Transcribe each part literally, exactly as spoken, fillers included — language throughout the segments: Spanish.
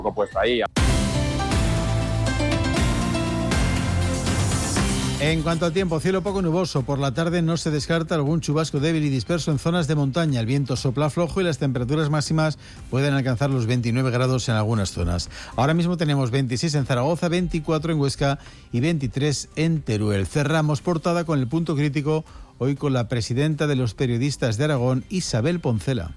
poco puesto ahí. En cuanto al tiempo, cielo poco nuboso. Por la tarde no se descarta algún chubasco débil y disperso en zonas de montaña. El viento sopla flojo y las temperaturas máximas pueden alcanzar los veintinueve grados en algunas zonas. Ahora mismo tenemos veintiséis en Zaragoza, veinticuatro en Huesca y veintitrés en Teruel. Cerramos portada con el punto crítico, hoy con la presidenta de los periodistas de Aragón, Isabel Poncela.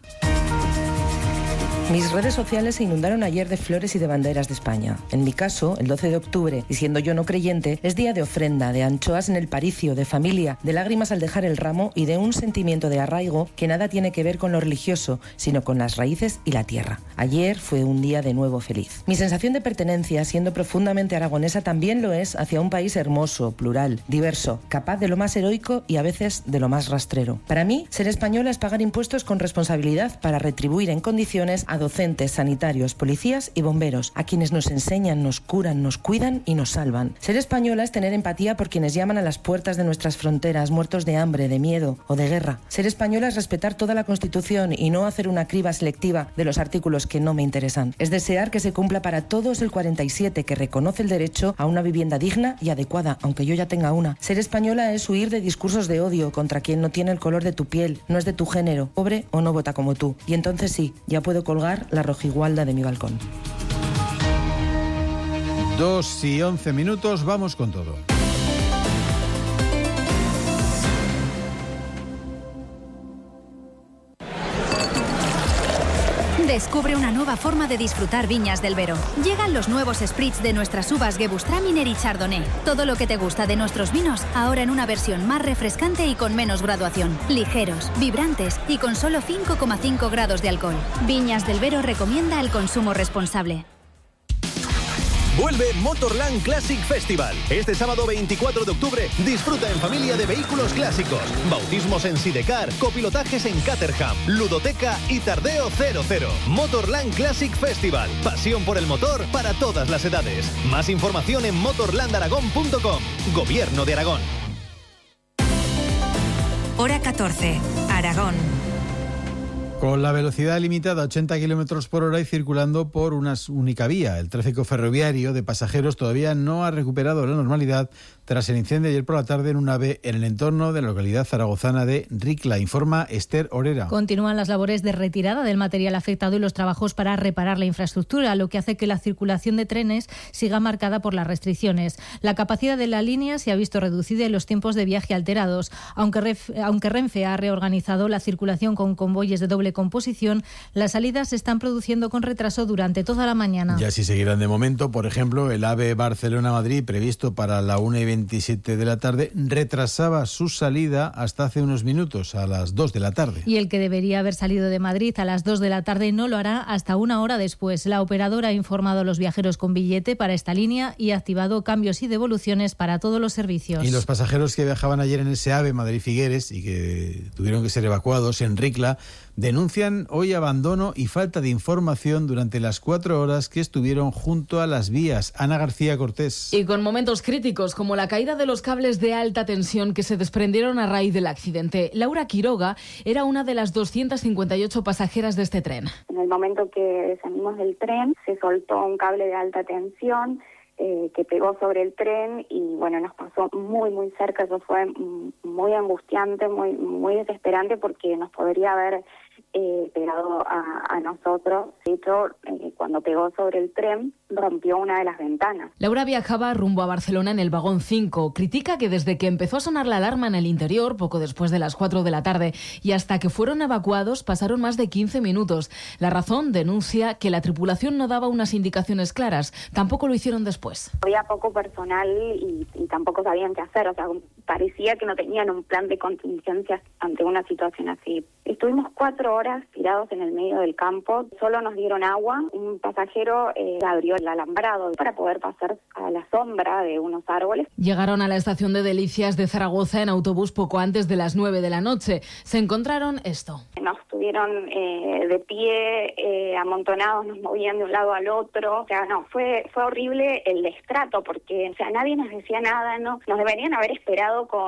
Mis redes sociales se inundaron ayer de flores y de banderas de España. En mi caso, el doce de octubre, y siendo yo no creyente, es día de ofrenda, de anchoas en el paricio, de familia, de lágrimas al dejar el ramo y de un sentimiento de arraigo que nada tiene que ver con lo religioso, sino con las raíces y la tierra. Ayer fue un día de nuevo feliz. Mi sensación de pertenencia, siendo profundamente aragonesa, también lo es hacia un país hermoso, plural, diverso, capaz de lo más heroico y a veces de lo más rastrero. Para mí, ser española es pagar impuestos con responsabilidad para retribuir en condiciones a docentes, sanitarios, policías y bomberos, a quienes nos enseñan, nos curan, nos cuidan y nos salvan. Ser española es tener empatía por quienes llaman a las puertas de nuestras fronteras, muertos de hambre, de miedo o de guerra. Ser española es respetar toda la Constitución y no hacer una criba selectiva de los artículos que no me interesan. Es desear que se cumpla para todos el cuarenta y siete, que reconoce el derecho a una vivienda digna y adecuada, aunque yo ya tenga una. Ser española es huir de discursos de odio contra quien no tiene el color de tu piel, no es de tu género, pobre o no vota como tú. Y entonces sí, ya puedo colgar la rojigualda de mi balcón. Dos y once minutos, vamos con todo. Descubre una nueva forma de disfrutar Viñas del Vero. Llegan los nuevos spritz de nuestras uvas Gewürztraminer y Chardonnay. Todo lo que te gusta de nuestros vinos, ahora en una versión más refrescante y con menos graduación. Ligeros, vibrantes y con solo cinco coma cinco grados de alcohol. Viñas del Vero recomienda el consumo responsable. Vuelve Motorland Classic Festival. Este sábado veinticuatro de octubre disfruta en familia de vehículos clásicos, bautismos en Sidecar, copilotajes en Caterham, ludoteca y tardeo cero cero. Motorland Classic Festival. Pasión por el motor para todas las edades. Más información en motorland aragón punto com. Gobierno de Aragón. Hora catorce. Aragón. Con la velocidad limitada a ochenta kilómetros por hora y circulando por una única vía. El tráfico ferroviario de pasajeros todavía no ha recuperado la normalidad tras el incendio ayer por la tarde en un AVE en el entorno de la localidad zaragozana de Ricla, informa Esther Orera. Continúan las labores de retirada del material afectado y los trabajos para reparar la infraestructura, lo que hace que la circulación de trenes siga marcada por las restricciones. La capacidad de la línea se ha visto reducida y los tiempos de viaje alterados, aunque, Ref, aunque Renfe ha reorganizado la circulación con convoyes de doble composición, las salidas se están produciendo con retraso durante toda la mañana. Y así seguirán de momento. Por ejemplo, el AVE Barcelona-Madrid, previsto para la una y veintisiete de la tarde, retrasaba su salida hasta hace unos minutos, a las dos de la tarde. Y el que debería haber salido de Madrid a las dos de la tarde no lo hará hasta una hora después. La operadora ha informado a los viajeros con billete para esta línea y ha activado cambios y devoluciones para todos los servicios. Y los pasajeros que viajaban ayer en ese AVE Madrid-Figueres y que tuvieron que ser evacuados en Ricla denuncian hoy abandono y falta de información durante las cuatro horas que estuvieron junto a las vías. Ana García Cortés. Y con momentos críticos como la caída de los cables de alta tensión que se desprendieron a raíz del accidente. Laura Quiroga era una de las doscientas cincuenta y ocho pasajeras de este tren. En el momento que salimos del tren se soltó un cable de alta tensión eh, que pegó sobre el tren y bueno, nos pasó muy muy cerca. Eso fue muy angustiante, muy, muy desesperante porque nos podría haber Eh, pegado a, a nosotros. De hecho, eh, cuando pegó sobre el tren, rompió una de las ventanas. Laura viajaba rumbo a Barcelona en el vagón cinco. Critica que desde que empezó a sonar la alarma en el interior, poco después de las cuatro de la tarde, y hasta que fueron evacuados, pasaron más de quince minutos. La razón, denuncia que la tripulación no daba unas indicaciones claras. Tampoco lo hicieron después. Había poco personal y, y tampoco sabían qué hacer. O sea, parecía que no tenían un plan de contingencia ante una situación así. Estuvimos cuatro horas tirados en el medio del campo, solo nos dieron agua. Un pasajero eh, abrió el alambrado para poder pasar a la sombra de unos árboles. Llegaron a la estación de Delicias de Zaragoza en autobús poco antes de las nueve de la noche. Se encontraron esto. Nos tuvieron eh, de pie, eh, amontonados, nos movían de un lado al otro. O sea, no, fue fue horrible el destrato porque, o sea, nadie nos decía nada, no, nos deberían haber esperado con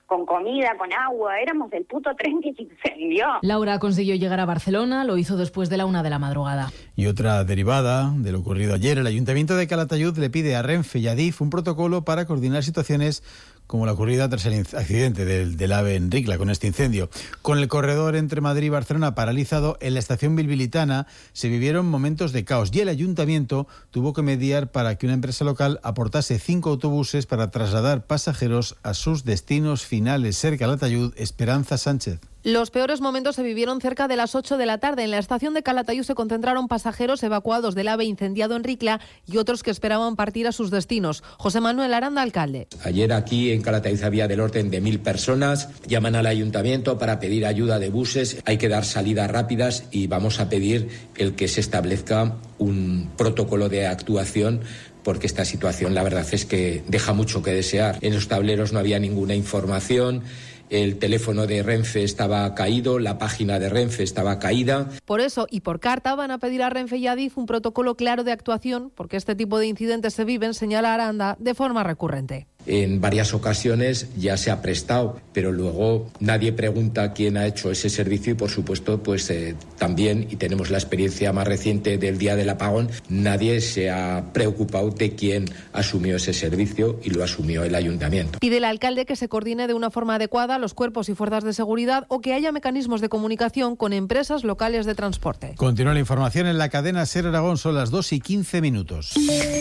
con comida, con agua, éramos del puto tren que se incendió. Laura consiguió llegar a Barcelona, lo hizo después de la una de la madrugada. Y otra derivada de lo ocurrido ayer, el Ayuntamiento de Calatayud le pide a Renfe y a Adif un protocolo para coordinar situaciones como la ocurrida tras el accidente del, del AVE en Ricla con este incendio. Con el corredor entre Madrid y Barcelona paralizado, en la estación bilbilitana se vivieron momentos de caos y el ayuntamiento tuvo que mediar para que una empresa local aportase cinco autobuses para trasladar pasajeros a sus destinos finales. Ser Calatayud, Esperanza Sánchez. Los peores momentos se vivieron cerca de las ocho de la tarde. En la estación de Calatayud se concentraron pasajeros evacuados del AVE incendiado en Ricla y otros que esperaban partir a sus destinos. José Manuel Aranda, alcalde. Ayer aquí en Calatayud había del orden de mil personas. Llaman al ayuntamiento para pedir ayuda de buses. Hay que dar salidas rápidas y vamos a pedir el que se establezca un protocolo de actuación, porque esta situación la verdad es que deja mucho que desear. En los tableros no había ninguna información. El teléfono de Renfe estaba caído, la página de Renfe estaba caída. Por eso y por carta van a pedir a Renfe y a Adif un protocolo claro de actuación, porque este tipo de incidentes se viven, señala Aranda, de forma recurrente. En varias ocasiones ya se ha prestado, pero luego nadie pregunta quién ha hecho ese servicio y, por supuesto, pues eh, también, y tenemos la experiencia más reciente del día del apagón, nadie se ha preocupado de quién asumió ese servicio y lo asumió el ayuntamiento. Pide el alcalde que se coordine de una forma adecuada los cuerpos y fuerzas de seguridad o que haya mecanismos de comunicación con empresas locales de transporte. Continúa la información en la cadena Ser Aragón, son las dos y quince minutos.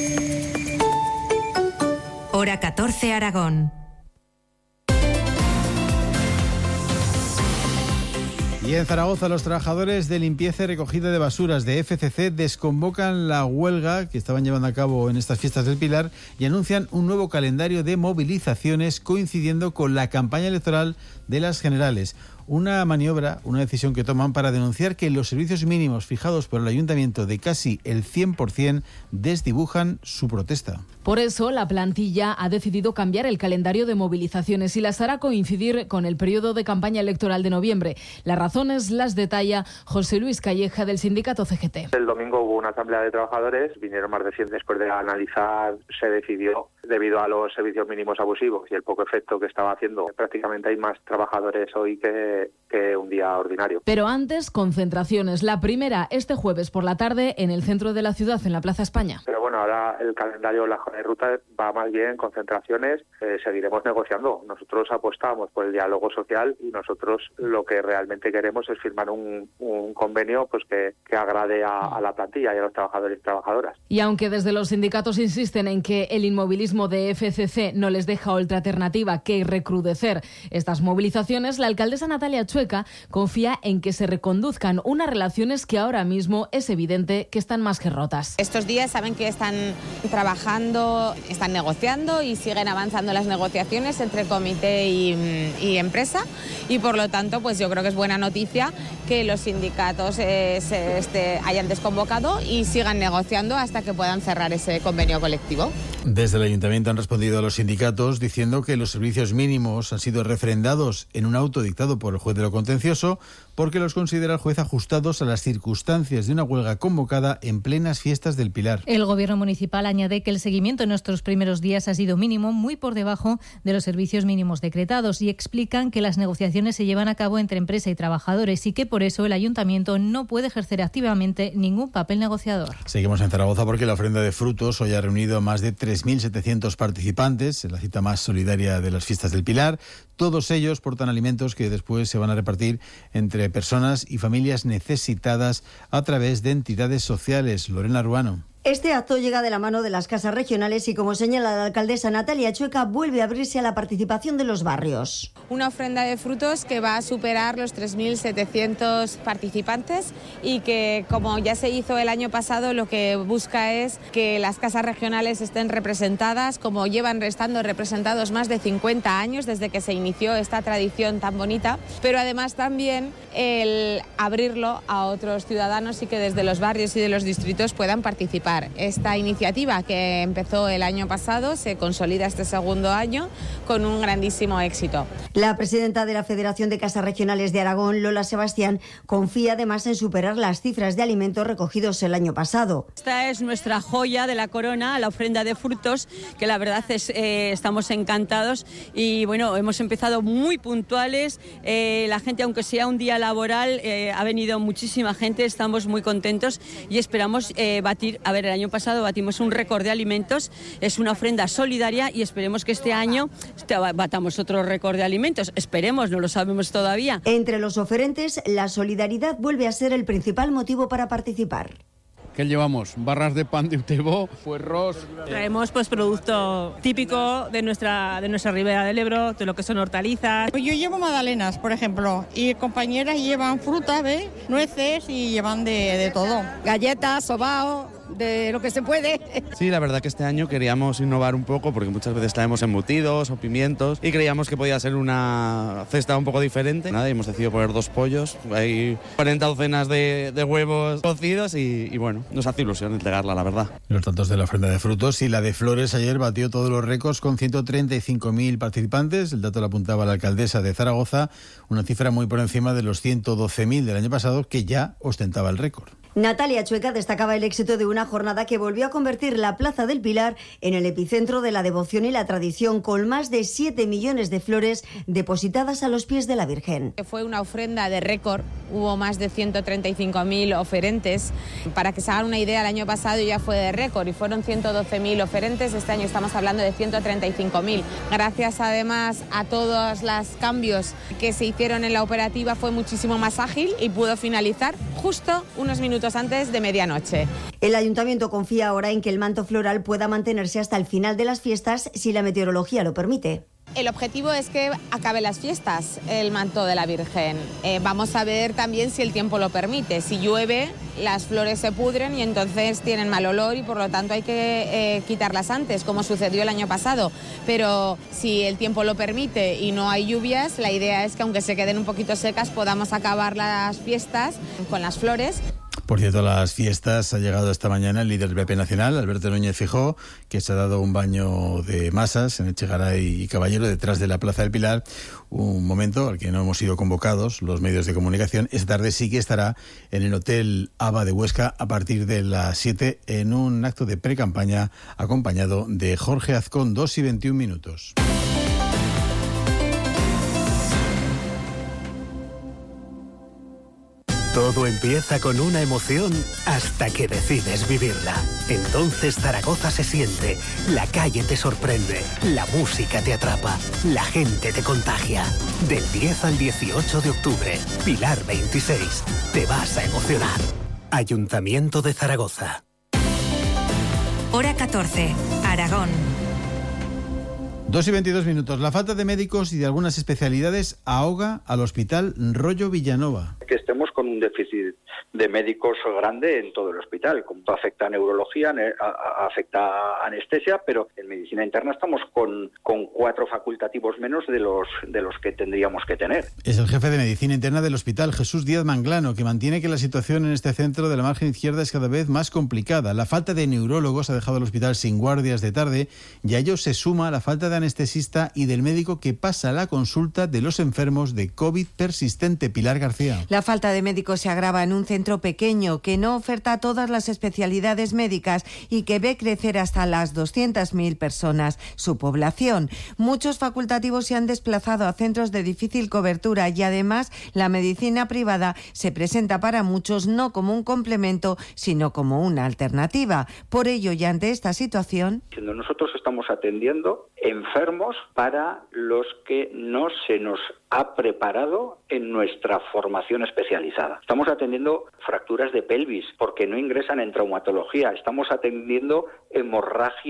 Hora catorce, Aragón. Y en Zaragoza, los trabajadores de limpieza y recogida de basuras de F C C desconvocan la huelga que estaban llevando a cabo en estas fiestas del Pilar y anuncian un nuevo calendario de movilizaciones coincidiendo con la campaña electoral de las generales. Una maniobra, una decisión que toman para denunciar que los servicios mínimos fijados por el ayuntamiento de casi el cien por ciento desdibujan su protesta. Por eso, la plantilla ha decidido cambiar el calendario de movilizaciones y las hará coincidir con el periodo de campaña electoral de noviembre. Las razones las detalla José Luis Calleja del sindicato C G T. El domingo hubo una asamblea de trabajadores, vinieron más de cien. Después de analizar, se decidió, debido a los servicios mínimos abusivos y el poco efecto que estaba haciendo, prácticamente hay más trabajadores hoy que que un día ordinario. Pero antes, concentraciones. La primera este jueves por la tarde en el centro de la ciudad, en la Plaza España. Pero bueno, ahora el calendario, la hoja de ruta va más bien, concentraciones, eh, seguiremos negociando. Nosotros apostamos por el diálogo social y nosotros lo que realmente queremos es firmar un, un convenio pues que, que agrade a, a la plantilla y a los trabajadores y trabajadoras. Y aunque desde los sindicatos insisten en que el inmovilismo de F C C no les deja otra alternativa que recrudecer estas movilizaciones, la alcaldesa Natalia Chueca confía en que se reconduzcan unas relaciones que ahora mismo es evidente que están más que rotas. Estos días saben que están trabajando, están negociando y siguen avanzando las negociaciones entre comité y, y empresa y por lo tanto pues yo creo que es buena noticia que los sindicatos eh, se, este, hayan desconvocado y sigan negociando hasta que puedan cerrar ese convenio colectivo. Desde el ayuntamiento han respondido a los sindicatos diciendo que los servicios mínimos han sido refrendados en un auto dictado por el juez de lo contencioso porque los considera el juez ajustados a las circunstancias de una huelga convocada en plenas fiestas del Pilar. El gobierno municipal añade que el seguimiento en estos primeros días ha sido mínimo, muy por debajo de los servicios mínimos decretados, y explican que las negociaciones se llevan a cabo entre empresa y trabajadores y que por eso el ayuntamiento no puede ejercer activamente ningún papel negociador. Seguimos en Zaragoza porque la ofrenda de frutos hoy ha reunido a más de tres mil setecientos participantes en la cita más solidaria de las fiestas del Pilar. Todos ellos portan alimentos que después se van a repartir entre personas y familias necesitadas a través de entidades sociales. Lorena Ruano. Este acto llega de la mano de las casas regionales y, como señala la alcaldesa Natalia Chueca, vuelve a abrirse a la participación de los barrios. Una ofrenda de frutos que va a superar los tres mil setecientos participantes y que, como ya se hizo el año pasado, lo que busca es que las casas regionales estén representadas, como llevan estando representados más de cincuenta años desde que se inició esta tradición tan bonita, pero además también el abrirlo a otros ciudadanos y que desde los barrios y de los distritos puedan participar. consolidar esta iniciativa que empezó el año pasado, se consolida este segundo año con un grandísimo éxito. La presidenta de la Federación de Casas Regionales de Aragón, Lola Sebastián, confía además en superar las cifras de alimentos recogidos el año pasado. Esta es nuestra joya de la corona, la ofrenda de frutos, que la verdad es eh, estamos encantados y bueno, hemos empezado muy puntuales. Eh, la gente, aunque sea un día laboral, eh, ha venido muchísima gente, estamos muy contentos y esperamos eh, batir, a ver, el año pasado batimos un récord de alimentos, es una ofrenda solidaria y esperemos que este año batamos otro récord de alimentos, esperemos, no lo sabemos todavía. Entre los oferentes, la solidaridad vuelve a ser el principal motivo para participar. ¿Qué llevamos? Barras de pan de Utebo, puerros. Traemos pues producto típico de nuestra de nuestra ribera del Ebro, de lo que son hortalizas. Yo llevo magdalenas, por ejemplo, y compañeras llevan fruta, ¿ves? Nueces y llevan de, de todo. Galletas, sobao, de lo que se puede. Sí, la verdad que este año queríamos innovar un poco porque muchas veces traemos embutidos o pimientos y creíamos que podía ser una cesta un poco diferente. Nada, y hemos decidido poner dos pollos, hay cuarenta docenas de, de huevos cocidos y, y bueno, nos hace ilusión entregarla, la verdad. Los datos de la ofrenda de frutos y la de flores ayer batió todos los récords con ciento treinta y cinco mil participantes. El dato lo apuntaba la alcaldesa de Zaragoza, una cifra muy por encima de los ciento doce mil del año pasado, que ya ostentaba el récord. Natalia Chueca destacaba el éxito de una jornada que volvió a convertir la Plaza del Pilar en el epicentro de la devoción y la tradición, con más de siete millones de flores depositadas a los pies de la Virgen. Fue una ofrenda de récord, hubo más de ciento treinta y cinco mil oferentes. Para que se hagan una idea, el año pasado ya fue de récord y fueron ciento doce mil oferentes, este año estamos hablando de ciento treinta y cinco mil. Gracias además a todos los cambios que se hicieron en la operativa, fue muchísimo más ágil y pudo finalizar justo unos minutos antes de medianoche. El ayuntamiento confía ahora en que el manto floral pueda mantenerse hasta el final de las fiestas si la meteorología lo permite. El objetivo es que acabe las fiestas el manto de la Virgen. Eh, vamos a ver también si el tiempo lo permite. Si llueve, las flores se pudren y entonces tienen mal olor y por lo tanto hay que eh, quitarlas antes, como sucedió el año pasado. Pero si el tiempo lo permite y no hay lluvias, la idea es que aunque se queden un poquito secas podamos acabar las fiestas con las flores. Por cierto, a las fiestas ha llegado esta mañana el líder del P P nacional, Alberto Núñez Feijóo, que se ha dado un baño de masas en Echegaray y Caballero, detrás de la Plaza del Pilar, un momento al que no hemos sido convocados los medios de comunicación. Esta tarde sí que estará en el Hotel Aba de Huesca a partir de las siete en un acto de pre-campaña acompañado de Jorge Azcón, dos y veintiún minutos. Todo empieza con una emoción hasta que decides vivirla. Entonces Zaragoza se siente, la calle te sorprende, la música te atrapa, la gente te contagia. Del diez al dieciocho de octubre, Pilar veintiséis, te vas a emocionar. Ayuntamiento de Zaragoza. Hora catorce, Aragón. Dos y veintidós minutos. La falta de médicos y de algunas especialidades ahoga al Hospital Rollo Villanova. Que estemos con un déficit de médicos grande en todo el hospital. Como afecta a neurología, a, a, afecta a anestesia, pero en medicina interna estamos con, con cuatro facultativos menos de los, de los que tendríamos que tener. Es el jefe de medicina interna del hospital, Jesús Díaz Manglano, que mantiene que la situación en este centro de la margen izquierda es cada vez más complicada. La falta de neurólogos ha dejado al hospital sin guardias de tarde y a ello se suma la falta de anestesista y del médico que pasa la consulta de los enfermos de COVID persistente. Pilar García. La falta de médicos se agrava en un centro pequeño que no oferta todas las especialidades médicas y que ve crecer hasta las doscientas mil personas su población. Muchos facultativos se han desplazado a centros de difícil cobertura y además la medicina privada se presenta para muchos no como un complemento, sino como una alternativa. Por ello, y ante esta situación, nosotros estamos atendiendo enfermos para los que no se nos ha preparado en nuestra formación especializada. Estamos atendiendo fracturas de pelvis porque no ingresan en traumatología. Estamos atendiendo hemorragias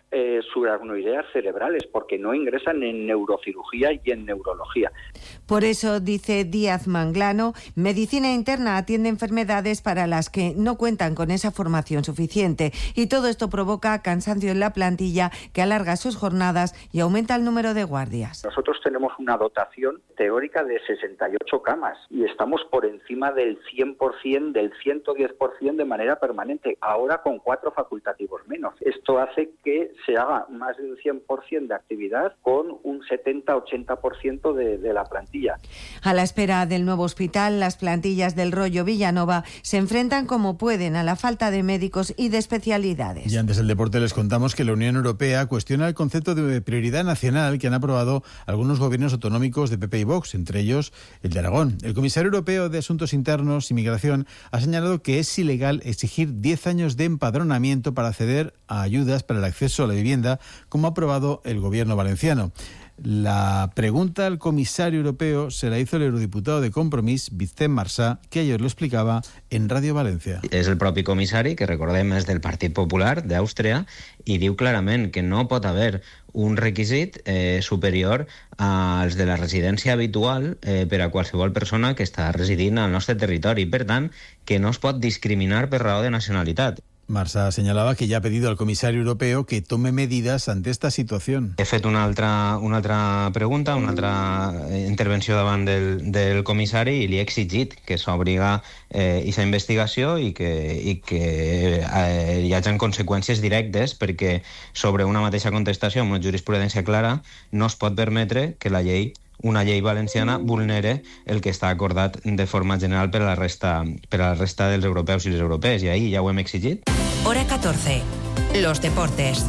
eh, subaracnoideas cerebrales, porque no ingresan en neurocirugía y en neurología. Por eso, dice Díaz Manglano, medicina interna atiende enfermedades para las que no cuentan con esa formación suficiente, y todo esto provoca cansancio en la plantilla que alarga sus jornadas y aumenta el número de guardias. Nosotros tenemos una dotación teórica de sesenta y ocho camas y estamos por encima del cien por ciento, del ciento diez por ciento de manera permanente, ahora con cuatro facultativos menos. Esto hace que se haga más de un cien por ciento de actividad con un setenta a ochenta por ciento de, de la plantilla. A la espera del nuevo hospital, las plantillas del rollo Villanova se enfrentan como pueden a la falta de médicos y de especialidades. Y antes del deporte les contamos que la Unión Europea cuestiona el concepto de prioridad nacional que han aprobado algunos gobiernos autonómicos de P P y Vox, entre ellos el de Aragón. El comisario europeo de Asuntos Internos y Migración ha señalado que es ilegal exigir diez años de empadronamiento para acceder a ayudas para el acceso a la vivienda, como ha aprobado el gobierno valenciano. La pregunta al comisario europeo se la hizo el eurodiputado de Compromís, Vicent Marsà, que ayer lo explicaba en Radio Valencia. És el propi comissari, que recordem és del Partit Popular d'Àustria, i diu clarament que no pot haver un requisit eh, superior als de la residència habitual eh, per a qualsevol persona que està residint al nostre territori. Per tant, que no es pot discriminar per raó de nacionalitat. Marsà señalaba que ya ha pedido al comisario europeo que tome medidas ante esta situación. He fet una altra, una altra pregunta, una altra intervenció davant del, del comissari i li he exigit que s'obri aquesta eh, investigació i que, i que eh, hi hagi conseqüències directes, perquè sobre una mateixa contestació amb una jurisprudència clara no es pot permetre que la llei una llei valenciana vulnere el que està acordat de forma general per a la resta, per a la resta dels europeus i les europees, i ahí ja ho hem exigit. Hora catorce. Los deportes.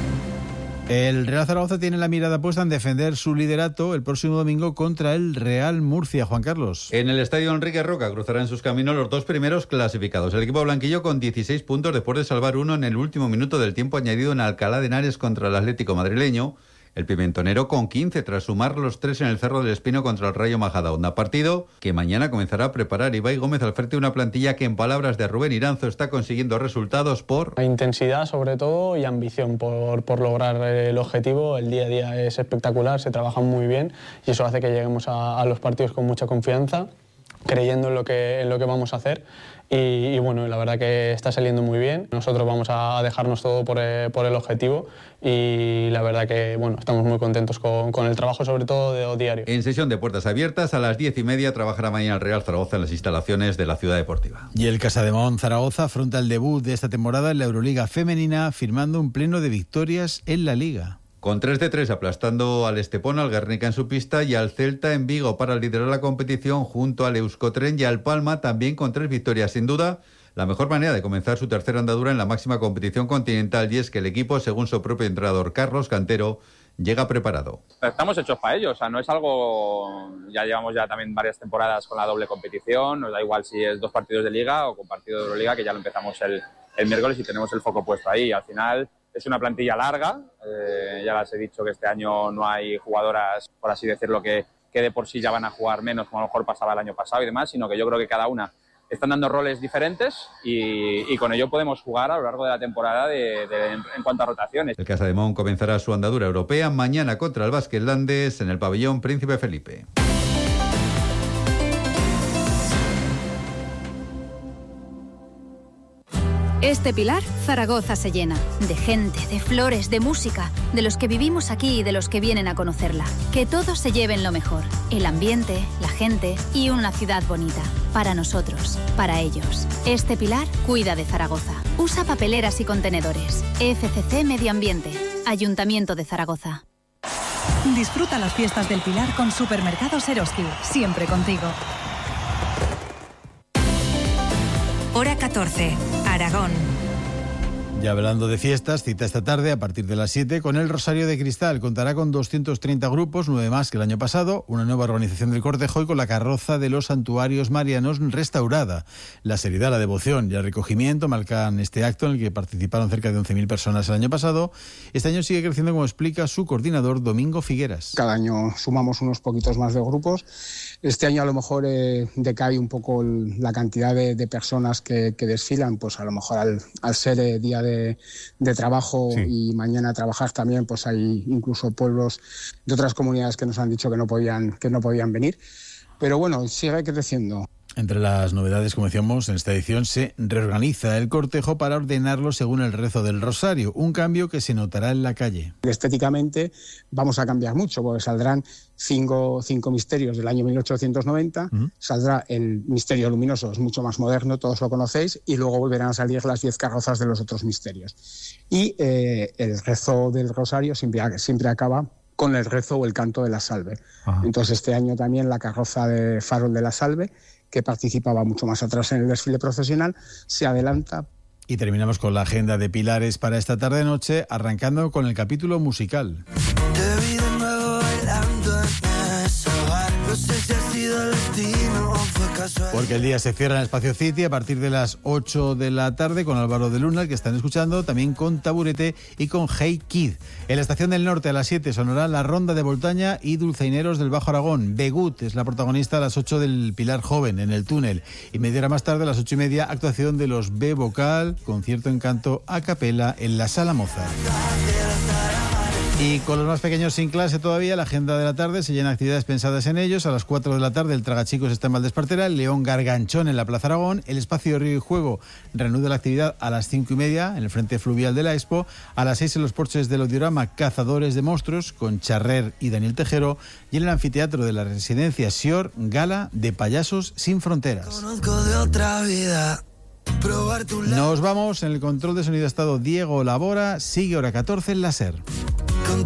El Real Zaragoza tiene la mirada puesta en defender su liderato el próximo domingo contra el Real Murcia. Juan Carlos. En el estadio Enrique Roca cruzarán sus caminos los dos primeros clasificados. El equipo blanquillo con dieciséis puntos después de salvar uno en el último minuto del tiempo añadido en Alcalá de Henares contra el Atlético madrileño. El pimentonero con quince tras sumar los tres en el Cerro del Espino contra el Rayo Majadahonda. Partido que mañana comenzará a preparar Ibai Gómez al frente de una plantilla que, en palabras de Rubén Iranzo, está consiguiendo resultados por... intensidad sobre todo y ambición por, por lograr el objetivo. El día a día es espectacular, se trabaja muy bien y eso hace que lleguemos a, a los partidos con mucha confianza, creyendo en lo que, en lo que vamos a hacer. Y, y bueno, la verdad que está saliendo muy bien. Nosotros vamos a dejarnos todo por el, por el objetivo y la verdad que bueno, estamos muy contentos con, con el trabajo, sobre todo de diario. En sesión de puertas abiertas, a las diez y media trabajará mañana el Real Zaragoza en las instalaciones de la Ciudad Deportiva. Y el Casademont Zaragoza afronta el debut de esta temporada en la Euroliga femenina, firmando un pleno de victorias en la Liga. Con tres de tres aplastando al Estepona, al Guernica en su pista y al Celta en Vigo para liderar la competición junto al Euskotren y al Palma, también con tres victorias. Sin duda, la mejor manera de comenzar su tercera andadura en la máxima competición continental, y es que el equipo, según su propio entrenador Carlos Cantero, llega preparado. Estamos hechos para ello, o sea, no es algo... Ya llevamos ya también varias temporadas con la doble competición, nos da igual si es dos partidos de Liga o con partido de Euroliga, que ya lo empezamos el, el miércoles y tenemos el foco puesto ahí. Al final... es una plantilla larga, eh, ya les he dicho que este año no hay jugadoras, por así decirlo, que, que de por sí ya van a jugar menos, como a lo mejor pasaba el año pasado y demás, sino que yo creo que cada una están dando roles diferentes y, y con ello podemos jugar a lo largo de la temporada de, de, en, en cuanto a rotaciones. El Casademont comenzará su andadura europea mañana contra el Basket Landes en el pabellón Príncipe Felipe. Este Pilar, Zaragoza se llena. De gente, de flores, de música, de los que vivimos aquí y de los que vienen a conocerla. Que todos se lleven lo mejor. El ambiente, la gente y una ciudad bonita. Para nosotros, para ellos. Este Pilar cuida de Zaragoza. Usa papeleras y contenedores. F C C Medio Ambiente. Ayuntamiento de Zaragoza. Disfruta las fiestas del Pilar con Supermercados Eroski. Siempre contigo. Hora catorce. Aragón. Ya hablando de fiestas, cita esta tarde a partir de las siete con el Rosario de Cristal. Contará con doscientos treinta grupos, nueve más que el año pasado, una nueva organización del cortejo y con la carroza de los santuarios marianos restaurada. La seriedad, la devoción y el recogimiento marcan este acto en el que participaron cerca de once mil personas el año pasado. Este año sigue creciendo, como explica su coordinador Domingo Figueras. Cada año sumamos unos poquitos más de grupos. Este año a lo mejor eh, decae un poco el, la cantidad de, de personas que, que desfilan, pues a lo mejor al, al ser eh, día de de, de trabajo sí. y mañana a trabajar también, pues hay incluso pueblos de otras comunidades que nos han dicho que no podían, que no podían venir. Pero bueno, sigue creciendo. Entre las novedades, como decíamos, en esta edición se reorganiza el cortejo para ordenarlo según el rezo del rosario, un cambio que se notará en la calle. Estéticamente vamos a cambiar mucho, porque saldrán cinco, cinco misterios del año mil ochocientos noventa, uh-huh. saldrá el misterio luminoso, es mucho más moderno, todos lo conocéis, y luego volverán a salir las diez carrozas de los otros misterios. Y eh, el rezo del rosario siempre, siempre acaba con el rezo o el canto de la salve. Uh-huh. Entonces este año también la carroza de Farol de la Salve, que participaba mucho más atrás en el desfile procesional, se adelanta. Y terminamos con la agenda de pilares para esta tarde-noche, arrancando con el capítulo musical. Te vi de nuevo bailando en ese bar. No sé si ha sido el destino o fue casual. Porque el día se cierra en el Espacio City a partir de las ocho de la tarde con Álvaro de Luna, que están escuchando, también con Taburete y con Hey Kid. En la Estación del Norte a las siete sonará La Ronda de Voltaña y Dulceineros del Bajo Aragón. Begut es la protagonista a las ocho del Pilar Joven en el túnel. Y media hora más tarde a las ocho y media actuación de los B Vocal, concierto en canto a capela en la Sala Mozart. Y con los más pequeños sin clase todavía, la agenda de la tarde se llena de actividades pensadas en ellos. A las cuatro de la tarde el Tragachicos está en Valdespartera, el León Garganchón en la Plaza Aragón, el Espacio Río y Juego reanuda la actividad a las cinco y media en el frente fluvial de la Expo, a las seis en los porches del Audiorama Cazadores de Monstruos con Charrer y Daniel Tejero, y en el anfiteatro de la Residencia Sior, gala de Payasos sin Fronteras. Conozco de otra vida. Nos vamos. En el control de sonido ha estado Diego Labora. Sigue hora catorce en la SER.